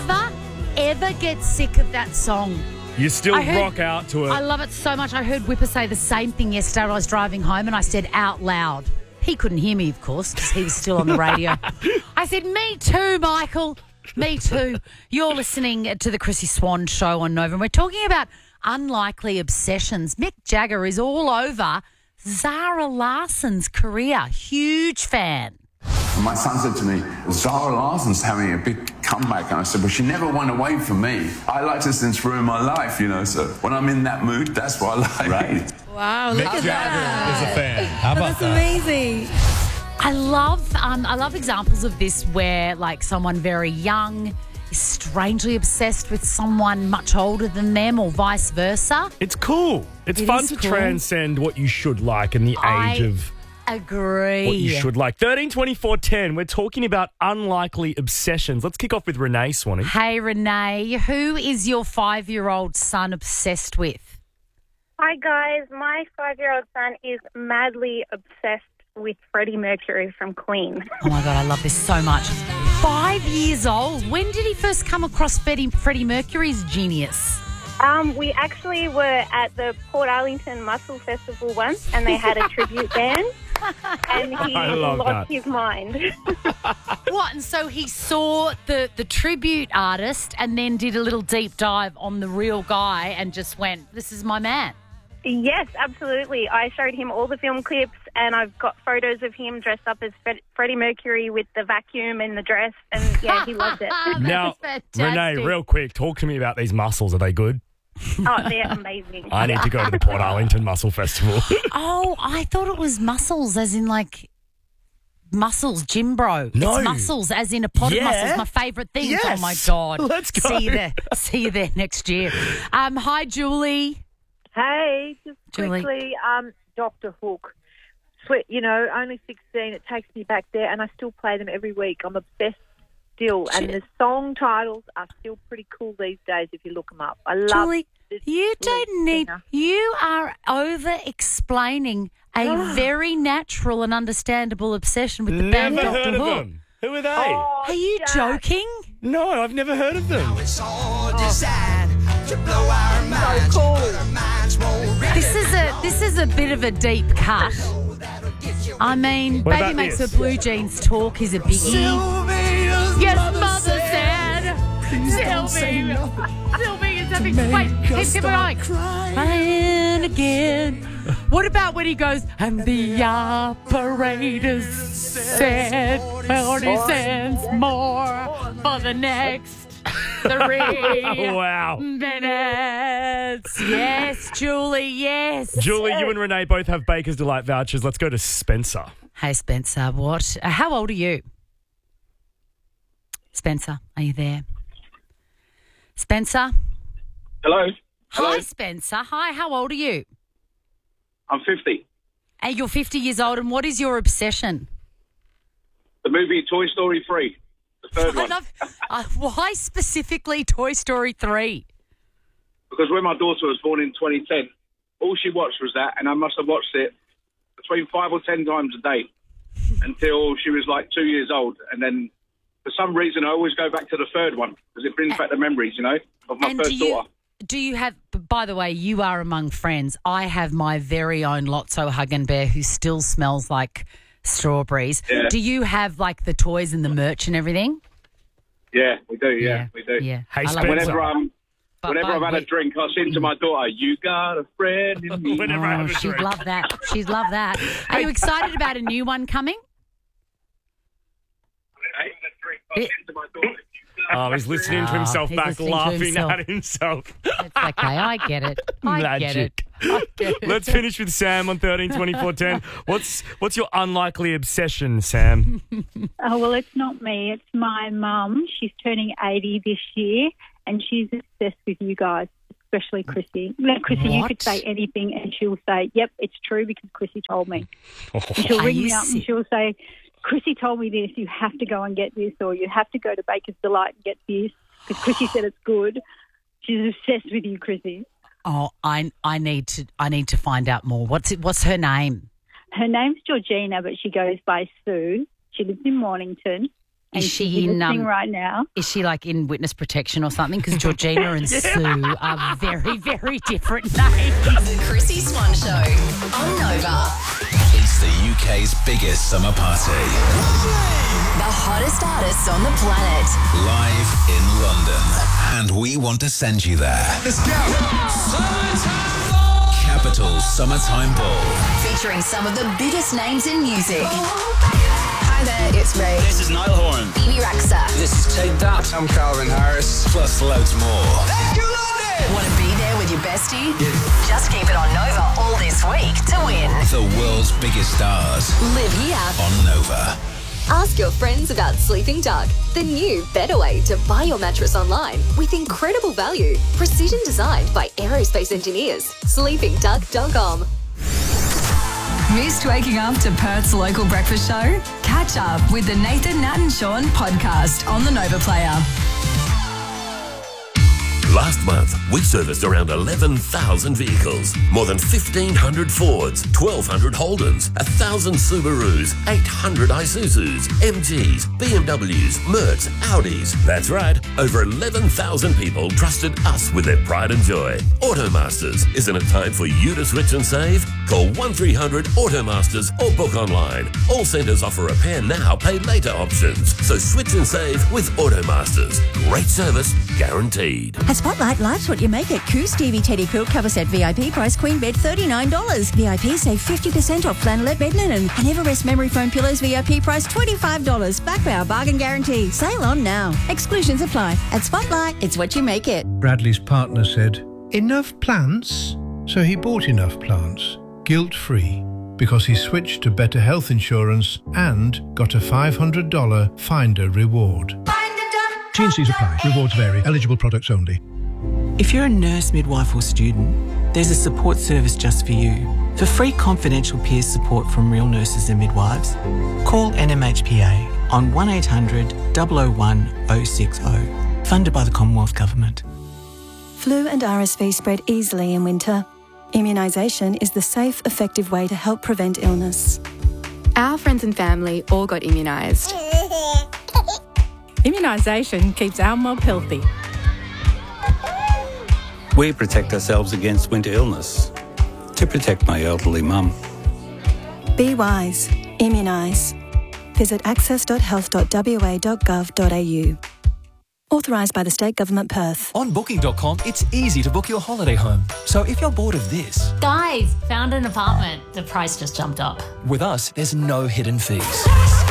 ever get sick of that song. You still rock out to it. I love it so much. I heard Whipper say the same thing yesterday when I was driving home, and I said out loud. He couldn't hear me, of course, because he was still on the radio. I said, me too, Michael. Me too. You're listening to the Chrissy Swan Show on Nova, and we're talking about unlikely obsessions. Mick Jagger is all over Zara Larsson's career. Huge fan. My son said to me, Zara Larsson's having a big comeback. And I said, well, she never went away from me. I liked her since through my life, so when I'm in that mood, that's what I like. Right. Wow, look at that. Is a fan. How about That's amazing. I love examples of this where, like, someone very young is strangely obsessed with someone much older than them or vice versa. It's cool. It's fun to transcend what you should like in the age of agree. what you should like. 13, 24, 10. We're talking about unlikely obsessions. Let's kick off with Renee, Swanee. Hey, Renee, who is your 5-year-old son obsessed with? Hi, guys. My 5-year-old son is madly obsessed with Freddie Mercury from Queen. Oh, my God, I love this so much. 5 years old. When did he first come across Freddie Mercury's genius? We actually were at the Port Arlington Muscle Festival once, and they had a tribute band, and he lost his mind. What? And so he saw the tribute artist and then did a little deep dive on the real guy and just went, this is my man. Yes, absolutely. I showed him all the film clips, and I've got photos of him dressed up as Freddie Mercury with the vacuum and the dress, and yeah, he loved it. Now, Renee, real quick, talk to me about these muscles. Are they good? Oh, they're amazing. I need to go to the Port Arlington Muscle Festival. Oh, I thought it was muscles as in like muscles, gym bro. No. It's muscles as in a pot of muscles. My favourite thing. Yes. Oh, my God. Let's go. See you there next year. Hi, Julie. Hey, just Julie. quickly, Dr. Hook. Sweet, only 16. It takes me back there, and I still play them every week. I'm obsessed still, and the song titles are still pretty cool these days if you look them up. I love Julie, this you don't need... singer. You are over-explaining a very natural and understable obsession with the band Never Dr. heard of Hook. them. Who are they? Oh, Are you Jack. joking? No, I've never heard of them. So cool. This is a bit of a deep cut. I mean, What Baby about Makes this? Her Blue Jeans Talk is a biggie. Yes, Mother said. Sylvie is having... Wait, keep going. Crying again. What about when he goes, and the operators said, he sends more for the next 3 Wow. minutes. Yes, Julie, yes. Julie, you and Renee both have Baker's Delight vouchers. Let's go to Spencer. Hey, Spencer, what? How old are you? Spencer, are you there? Spencer? Hello. Hi, Spencer. Hi, how old are you? I'm 50. Hey, you're 50 years old, and what is your obsession? The movie Toy Story 3, the third one. Why specifically Toy Story 3? Because when my daughter was born in 2010, all she watched was that, and I must have watched it between 5 or 10 times a day until she was like 2 years old. And then for some reason, I always go back to the third one because it brings back the memories, of my first daughter. Do you have, by the way, you are among friends. I have my very own Lotso Huggen Bear who still smells like strawberries. Yeah. Do you have like the toys and the merch and everything? Yeah, we do. Yeah, we do. Yeah. Hey, I love Spencer. it. Whenever I've had a drink, I sing to my daughter, "You got a friend in me." Whenever I have a She'd drink. love that. She'd love that. Are you excited about a new one coming? Oh, he's listening to himself He's back, listening to laughing himself. at himself. It's okay. I get it. I get it. Let's finish with Sam on 13, 24, 10. What's your unlikely obsession, Sam? Oh, well, it's not me. It's my mum. She's turning 80 this year, and she's obsessed with you guys, especially Chrissy. Now, Chrissy, you could say anything, and she'll say, yep, it's true because Chrissy told me. And she'll ring me up and she'll say, Chrissy told me this, you have to go and get this, or you have to go to Baker's Delight and get this because Chrissy said it's good. She's obsessed with you, Chrissy. Oh, I need to find out more. What's her name? Her name's Georgina, but she goes by Sue. She lives in Mornington. Is And she she's in, listening right now. Is she like in witness protection or something? Because Georgina and Sue are very, very different names. The Chrissy Swan Show on Nova. It's the UK's biggest summer party. The hottest artists on the planet. Live in London. And we want to send you there. Let's go. Capital Summertime Ball. Featuring some of the biggest names in music. Hi there, it's Ray. This is Niall Horan. Bibi Rexha. This is Take That. I'm Calvin Harris. Plus loads more. Thank you, London. Want to be there with your bestie? Just keep it on Nova all this week to win. The world's biggest stars. Live here on Nova. Ask your friends about Sleeping Duck, the new, better way to buy your mattress online with incredible value. Precision designed by aerospace engineers. SleepingDuck.com. Missed waking up to Perth's local breakfast show? Catch up with the Nathan, Nat and Sean podcast on the Nova Player. Last month, we serviced around 11,000 vehicles, more than 1,500 Fords, 1,200 Holdens, 1,000 Subarus, 800 Isuzus, MGs, BMWs, Mercs, Audis. That's right, over 11,000 people trusted us with their pride and joy. Automasters, isn't it time for you to switch and save? Call 1300 Automasters or book online. All centres offer repair now, pay later options. So switch and save with Automasters. Great service, guaranteed. A Spotlight Life's what you make it. Coo Stevie Teddy Quilt Cover Set VIP price queen bed $39. VIP save 50% off flannelette bed linen. And Everest Memory Foam Pillows VIP price $25. Back by our bargain guarantee. Sale on now. Exclusions apply. At Spotlight, it's what you make it. Bradley's partner said, "Enough plants?" So he bought enough plants, guilt-free, because he switched to better health insurance and got a $500 Finder reward. T&Cs apply. Rewards vary. Eligible products only. If you're a nurse, midwife or student, there's a support service just for you. For free confidential peer support from real nurses and midwives, call NMHPA on 1800 001 060. Funded by the Commonwealth Government. Flu and RSV spread easily in winter. Immunisation is the safe, effective way to help prevent illness. Our friends and family all got immunised. Immunisation keeps our mob healthy. We protect ourselves against winter illness to protect my elderly mum. Be wise. Immunise. Visit access.health.wa.gov.au. Authorised by the State Government Perth. On Booking.com, it's easy to book your holiday home. So if you're bored of this... Guys, found an apartment. The price just jumped up. With us, there's no hidden fees.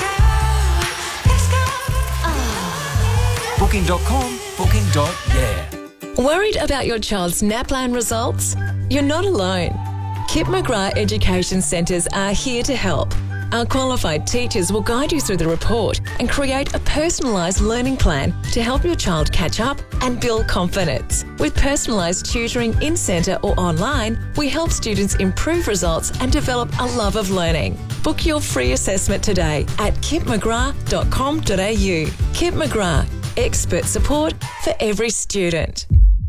Booking.com, booking.yeah. Worried about your child's NAPLAN results? You're not alone. Kip McGrath Education Centres are here to help. Our qualified teachers will guide you through the report and create a personalised learning plan to help your child catch up and build confidence. With personalised tutoring in centre or online, we help students improve results and develop a love of learning. Book your free assessment today at kipmcgrath.com.au. Kip McGrath, expert support for every student.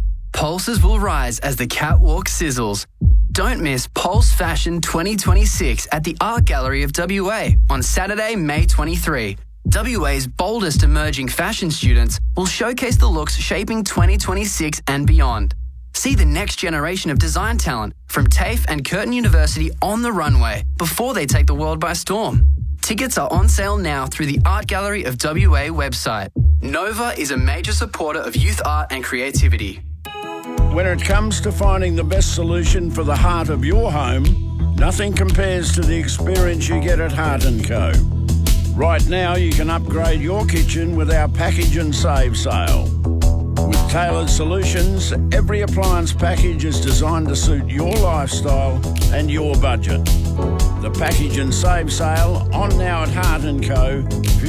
Pulses will rise as the catwalk sizzles. Don't miss Pulse Fashion 2026 at the Art Gallery of WA on Saturday, May 23. WA's boldest emerging fashion students will showcase the looks shaping 2026 and beyond. See the next generation of design talent from TAFE and Curtin University on the runway before they take the world by storm. Tickets are on sale now through the Art Gallery of WA website. Nova is a major supporter of youth art and creativity. When it comes to finding the best solution for the heart of your home, nothing compares to the experience you get at Heart & Co. Right now, you can upgrade your kitchen with our Package and Save sale. With tailored solutions, every appliance package is designed to suit your lifestyle and your budget. The Package and Save sale on now at Heart & Co,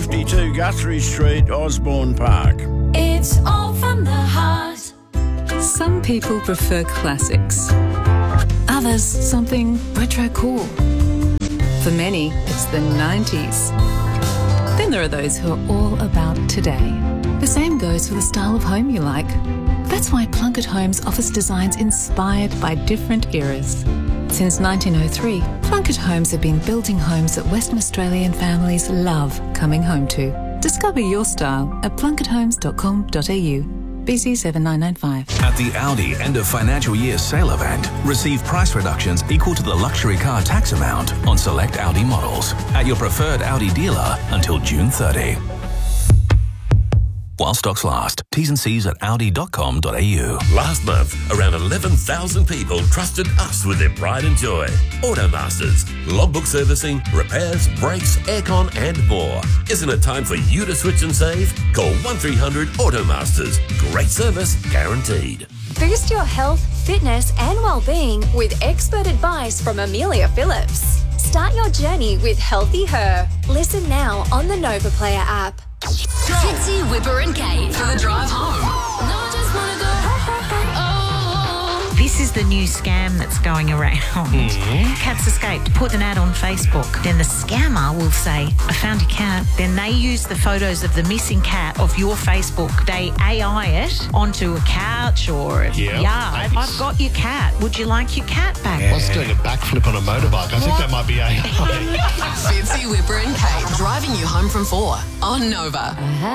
52 Guthrie Street, Osborne Park. It's all from the heart. Some people prefer classics. Others, something retro cool. For many, it's the 90s. Then there are those who are all about today. The same goes for the style of home you like. That's why Plunkett Homes offers designs inspired by different eras. Since 1903, Plunkett Homes have been building homes that Western Australian families love coming home to. Discover your style at plunketthomes.com.au. BC 7995. At the Audi end of financial year sale event, receive price reductions equal to the luxury car tax amount on select Audi models at your preferred Audi dealer until June 30. While stocks last. T's and C's at audi.com.au. Last month, around 11,000 people trusted us with their pride and joy. Automasters, logbook servicing, repairs, brakes, aircon and more. Isn't it time for you to switch and save? Call 1300 Automasters. Great service guaranteed. Boost your health, fitness and well-being with expert advice from Amelia Phillips. Start your journey with Healthy Her. Listen now on the Nova Player app. Fitzy, Whipper and Kate for the drive home. This is the new scam that's going around. Cats escaped. Put an ad on Facebook. Then the scammer will say, I found your cat. Then they use the photos of the missing cat of your Facebook. They AI it onto a couch or a yard. I've got your cat. Would you like your cat back? I was doing a backflip on a motorbike. I think that might be AI. Fitzy, Whipper and Kate driving you home from 4 on Nova.